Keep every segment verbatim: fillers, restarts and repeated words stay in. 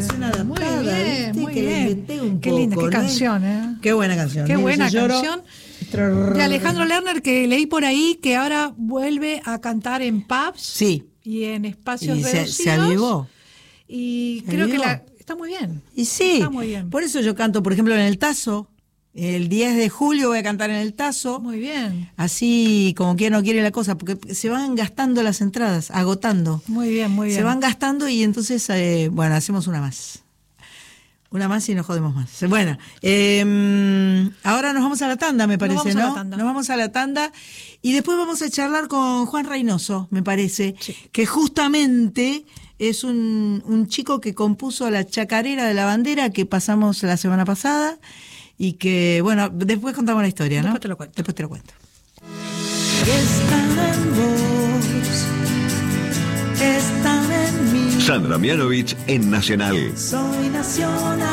versión adaptada. Muy bien, ¿viste? muy que bien. le inventé un Qué poco, linda, qué ¿no? canción, ¿eh? Qué buena canción. Qué Mira, buena si lloro, canción. De Alejandro Lerner, que leí por ahí que ahora vuelve a cantar en pubs. Sí. Y en espacios Y se, reducidos. se avivó. Y Se creo avivó. que la, está muy bien. Y sí, Está muy bien. Por eso yo canto, por ejemplo, en el Tazo. El diez de julio voy a cantar en el Tazo. Muy bien. Así como quien no quiere la cosa, porque se van gastando las entradas, agotando. Muy bien, muy bien. Se van gastando y entonces, eh, bueno, hacemos una más. Una más y nos jodemos más. Bueno, eh, ahora nos vamos a la tanda, me parece, nos vamos ¿no? A la tanda. Nos vamos a la tanda y después vamos a charlar con Juan Reynoso, me parece, sí. que justamente es un, un chico que compuso la chacarera de la bandera que pasamos la semana pasada y que, bueno, después contamos la historia, ¿no? Después te lo cuento. Después te lo cuento. Están en vos, están en mí. Sandra Mianovich en Nacional. Soy nacional.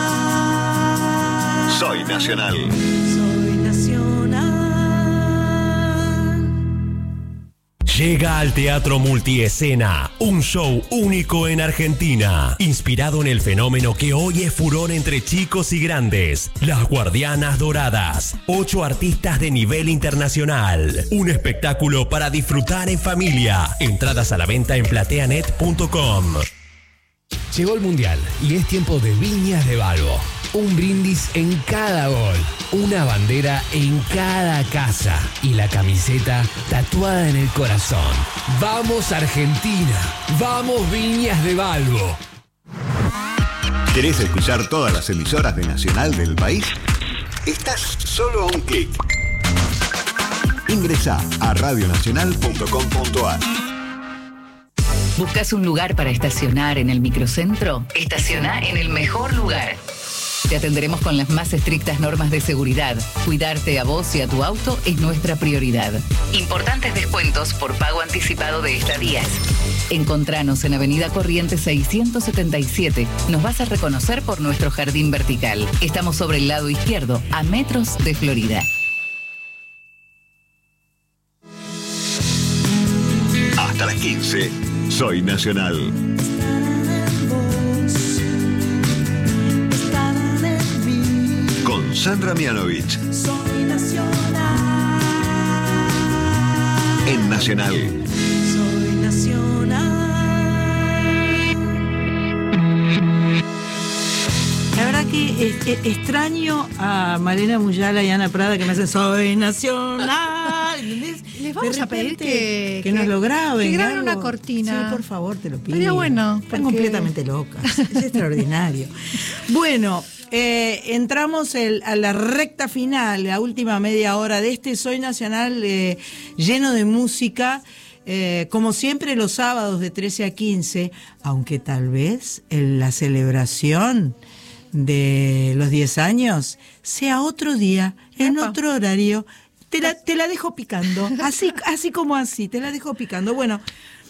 Soy Nacional. Soy nacional. Llega al Teatro Multiescena, un show único en Argentina, inspirado en el fenómeno que hoy es furor entre chicos y grandes, Las Guardianas Doradas, ocho artistas de nivel internacional, un espectáculo para disfrutar en familia, entradas a la venta en plateanet punto com. Llegó el Mundial y es tiempo de Viñas de Balbo. Un brindis en cada gol, una bandera en cada casa y la camiseta tatuada en el corazón. ¡Vamos Argentina! ¡Vamos Viñas de Balbo! ¿Querés escuchar todas las emisoras de Nacional del país? Estás solo a un clic. Ingresá a radio nacional punto com punto a r. ¿Buscas un lugar para estacionar en el microcentro? Estaciona en el mejor lugar. Te atenderemos con las más estrictas normas de seguridad. Cuidarte a vos y a tu auto es nuestra prioridad. Importantes descuentos por pago anticipado de estadías. Encontranos en Avenida Corrientes seiscientos setenta y siete. Nos vas a reconocer por nuestro jardín vertical. Estamos sobre el lado izquierdo, a metros de Florida. Hasta las quince, Soy Nacional. Con Sandra Mianovich. Soy nacional. En Nacional. Soy nacional. La verdad que es, es, extraño a Malena Muyala y Ana Prada que me hacen Soy nacional. ¿Entendés? Les vamos a pedir que, que nos lo graben. Que graben algo. una cortina. Sí, por favor, te lo pido. Estaría bueno. Están porque... completamente locas. Es extraordinario. Bueno, eh, entramos el, a la recta final, la última media hora de este Soy Nacional eh, lleno de música. Eh, como siempre los sábados de trece a quince, aunque tal vez en la celebración de los diez años sea otro día, en Epa. otro horario. Te la, te la dejo picando, así, así como así, te la dejo picando. Bueno,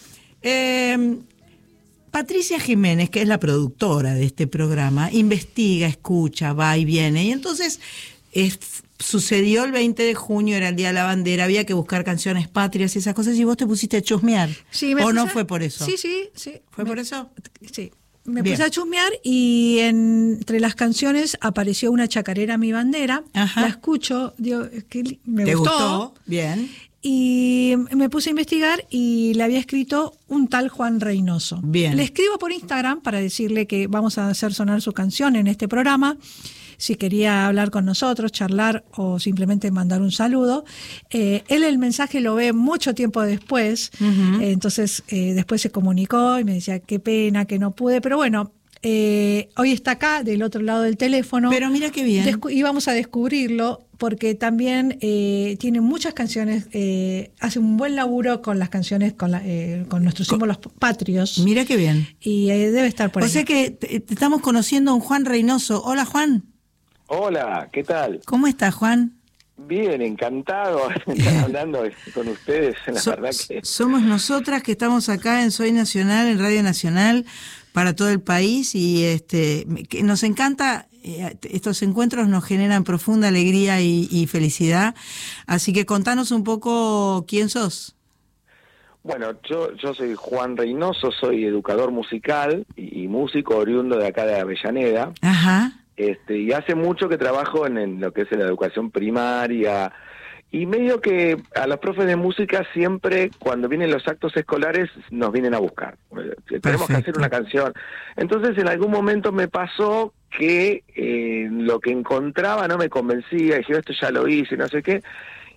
eh, Patricia Jiménez, que es la productora de este programa, investiga, escucha, va y viene. Y entonces es, sucedió el veinte de junio, era el Día de la Bandera, había que buscar canciones patrias y esas cosas, y vos te pusiste a chusmear. Sí, me ¿O puse... no fue por eso? Sí, sí, sí. ¿Fue me... por eso? Sí. Me Bien. puse a chusmear y en, entre las canciones apareció una chacarera Mi Bandera. Ajá. La escucho, digo, que me ¿Te gustó. gustó? Bien. Y me puse a investigar y le había escrito un tal Juan Reynoso. Bien. Le escribo por Instagram para decirle que vamos a hacer sonar su canción en este programa. Si quería hablar con nosotros, charlar o simplemente mandar un saludo. Eh, él el mensaje lo ve mucho tiempo después, uh-huh. eh, entonces eh, después se comunicó y me decía qué pena que no pude, pero bueno, eh, hoy está acá del otro lado del teléfono. Pero mira qué bien. Descu- y vamos a descubrirlo porque también eh, tiene muchas canciones, eh, hace un buen laburo con las canciones, con, la, eh, con nuestros símbolos patrios. Mira qué bien. Y eh, debe estar por o ahí. O sea que te, te estamos conociendo a un Juan Reynoso. Hola, Juan. Hola, ¿qué tal? ¿Cómo estás, Juan? Bien, encantado de estar hablando con ustedes, la so, verdad que... Somos nosotras que estamos acá en Soy Nacional, en Radio Nacional, para todo el país, y este que nos encanta, eh, estos encuentros nos generan profunda alegría y, y felicidad, así que contanos un poco quién sos. Bueno, yo yo soy Juan Reynoso, soy educador musical y, y músico oriundo de acá de Avellaneda. Ajá. Este, y hace mucho que trabajo en, en lo que es la educación primaria, y medio que a los profes de música siempre, cuando vienen los actos escolares, nos vienen a buscar. Perfecto. Tenemos que hacer una canción. Entonces, en algún momento me pasó que eh, lo que encontraba no me convencía, y dije, esto ya lo hice, no sé qué,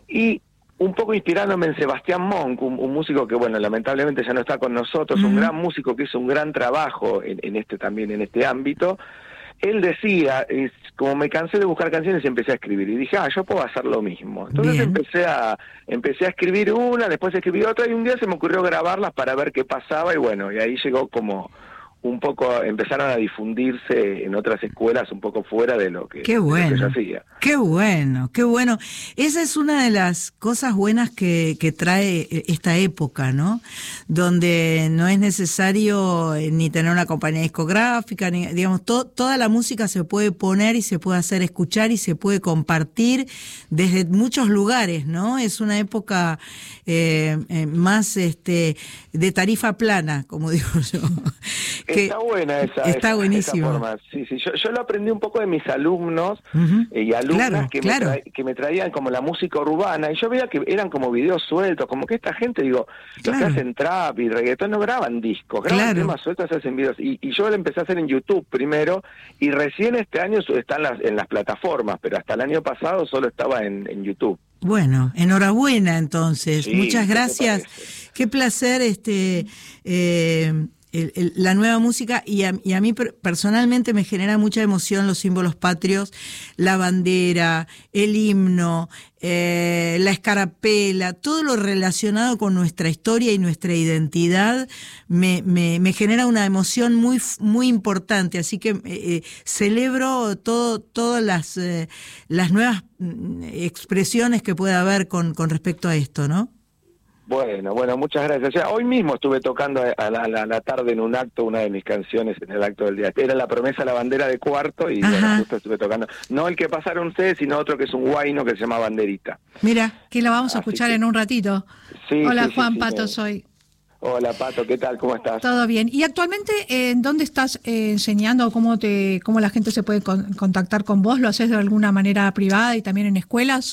y un poco inspirándome en Sebastián Monk, un, un músico que, bueno, lamentablemente ya no está con nosotros, uh-huh. un gran músico que hizo un gran trabajo en, en este también, en este ámbito. Él decía, es, como me cansé de buscar canciones, empecé a escribir, y dije, ah, yo puedo hacer lo mismo. Entonces Bien. empecé a empecé a escribir una, después escribí otra, y un día se me ocurrió grabarlas para ver qué pasaba, y bueno, y ahí llegó como un poco, empezaron a difundirse en otras escuelas un poco fuera de lo que, qué bueno, de lo que yo hacía. Qué bueno, qué bueno. Esa es una de las cosas buenas que, que trae esta época, ¿no? Donde no es necesario ni tener una compañía discográfica, ni, digamos, to, toda la música se puede poner y se puede hacer escuchar y se puede compartir desde muchos lugares, ¿no? Es una época eh, eh, más este de tarifa plana, como digo yo. Que está buena esa, está esa, buenísimo. esa forma. Sí, sí. Yo, yo lo aprendí un poco de mis alumnos uh-huh. eh, y alumnas claro, que, claro. Me tra- que me traían como la música urbana, y yo veía que eran como videos sueltos, como que esta gente, digo, claro. los que hacen trap y reggaetón no graban discos, graban claro. temas sueltos, hacen videos. Y, y yo lo empecé a hacer en YouTube primero, y recién este año están las, en las plataformas, pero hasta el año pasado solo estaba en, en YouTube. Bueno, enhorabuena entonces, sí, muchas gracias. Qué placer este eh, el, el, la nueva música, y a, y a mí per, personalmente me genera mucha emoción los símbolos patrios, la bandera, el himno, eh, la escarapela, todo lo relacionado con nuestra historia y nuestra identidad me, me, me genera una emoción muy muy importante, así que eh, celebro todo todas las eh, las nuevas expresiones que pueda haber con, con respecto a esto, ¿no? Bueno, bueno, muchas gracias. O sea, hoy mismo estuve tocando a la, a la, a la tarde en un acto una de mis canciones en el acto del día. Era La Promesa, la bandera de cuarto, y bueno, justo estuve tocando. No el que pasaron ustedes, sino otro que es un guayno que se llama Banderita. Mira, que lo vamos a Así escuchar que... en un ratito. Sí, Hola sí, Juan, sí, Pato sí, soy. Hola Pato, ¿qué tal? ¿Cómo estás? Todo bien. ¿Y actualmente eh, en dónde estás eh, enseñando? ¿Cómo te, cómo la gente se puede con, contactar con vos? ¿Lo haces de alguna manera privada y también en escuelas?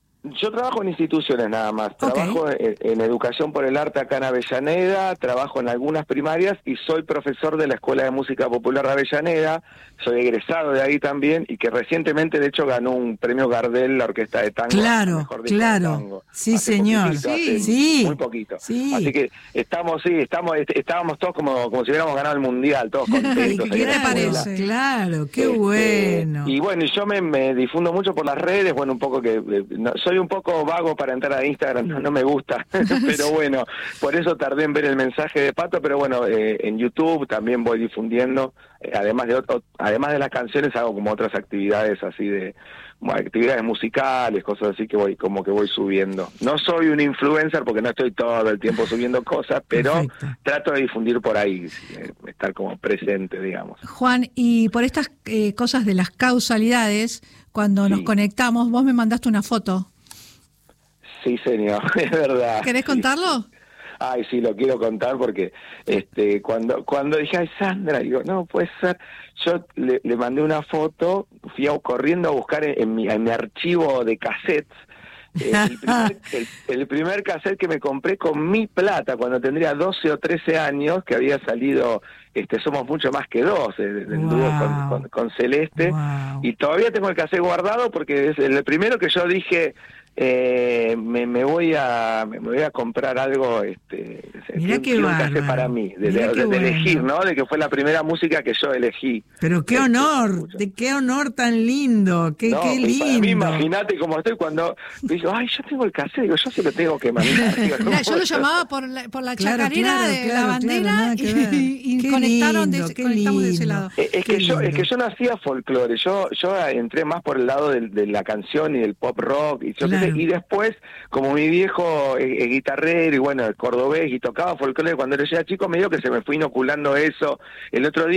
Yo trabajo en instituciones nada más, okay. trabajo en, en Educación por el Arte acá en Avellaneda, trabajo en algunas primarias y soy profesor de la Escuela de Música Popular de Avellaneda, soy egresado de ahí también, y que recientemente de hecho ganó un premio Gardel, la Orquesta de Tango. Claro, mejor disco claro, de tango. sí Hace señor, poquitito, sí, hace sí, muy poquito. Sí. Así que estamos, sí, estamos, estábamos todos como, como si hubiéramos ganado el Mundial, todos contentos. ¿Qué te parece? Claro, qué este, bueno. Y bueno, y yo me, me difundo mucho por las redes, bueno, un poco que, eh, no, soy un poco vago para entrar a Instagram, no, no me gusta, pero bueno, por eso tardé en ver el mensaje de Pato, pero bueno, eh, en YouTube también voy difundiendo, eh, además de otro, además de las canciones hago como otras actividades así de, bueno, actividades musicales, cosas así que voy, como que voy subiendo. No soy un influencer porque no estoy todo el tiempo subiendo cosas, pero Perfecto. Trato de difundir por ahí, eh, estar como presente, digamos. Juan, y por estas eh, cosas de las causalidades, cuando sí. nos conectamos, vos me mandaste una foto. Sí, señor, es verdad. ¿Querés contarlo? Sí. Ay, sí, lo quiero contar porque este cuando cuando dije, ay, Sandra, digo, no, puede ser. Yo le, le mandé una foto, fui a, corriendo a buscar en, en, mi, en mi archivo de cassettes, eh, el, primer, el, el primer cassette que me compré con mi plata cuando tendría doce o trece años, que había salido este Somos Mucho Más que Dos, el, el wow. dúo con, con, con Celeste, wow. y todavía tengo el cassette guardado porque es el primero que yo dije... Eh, me, me voy a me voy a comprar algo, este Mirá qué bárbaro. Para mí, de, de, de, de elegir, ¿no? De que fue la primera música que yo elegí. Pero qué este, honor, de qué honor tan lindo, qué, no, qué lindo. Para mí, imagínate cómo estoy cuando digo, ay, yo tengo el cassette, digo, yo se lo tengo que mandar. Digo, no Mira, yo lo llamaba por la, por la claro, chacarera claro, de claro, la bandera claro, y, y qué conectaron lindo, de, qué conectamos lindo. de ese lado. Es, es que yo es que yo no hacía folclore, yo yo entré más por el lado de, de la canción y del pop rock y yo claro. qué sé, y después como mi viejo es, es guitarrero y bueno, cordobés y tocaba folclore cuando yo era chico, medio que se me fue inoculando eso. El otro día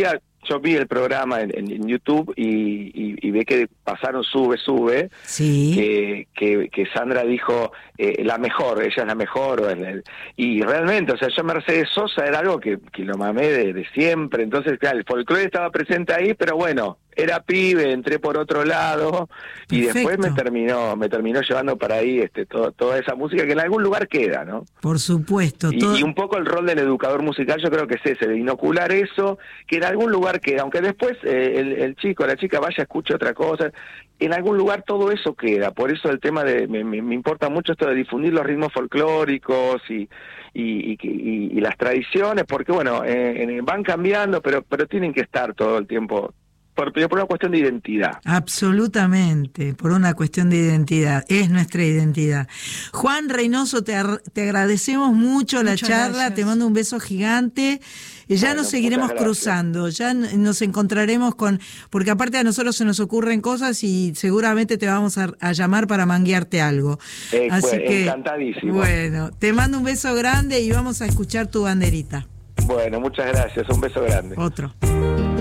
yo vi el programa en, en YouTube y, y, y ve que pasaron Sube, Sube, sí. que, que, que Sandra dijo eh, la mejor, ella es la mejor, o el, y realmente, o sea, yo Mercedes Sosa era algo que, que lo mamé de, de siempre, entonces claro, el folclore estaba presente ahí, pero bueno, era pibe, entré por otro lado y Perfecto. Después me terminó me terminó llevando para ahí este todo, toda esa música que en algún lugar queda, ¿no? Por supuesto. Y, todo... y un poco el rol del educador musical yo creo que es ese, de inocular eso, que en algún lugar queda, aunque después eh, el, el chico, la chica vaya, escuche otra cosa, en algún lugar todo eso queda, por eso el tema de, me, me, me importa mucho esto de difundir los ritmos folclóricos y y, y, y, y las tradiciones, porque bueno, eh, van cambiando, pero pero tienen que estar todo el tiempo. Por, por una cuestión de identidad. Absolutamente, por una cuestión de identidad, es nuestra identidad. Juan Reynoso, te, te agradecemos mucho la Muchas charla, gracias. te mando un beso gigante, y ya Bueno, nos seguiremos muchas gracias. cruzando, ya nos encontraremos con, porque aparte a nosotros se nos ocurren cosas y seguramente te vamos a, a llamar para manguearte algo. Eh, Así pues, que, encantadísimo. bueno, te mando un beso grande y vamos a escuchar tu banderita. Bueno, muchas gracias, un beso grande. Otro.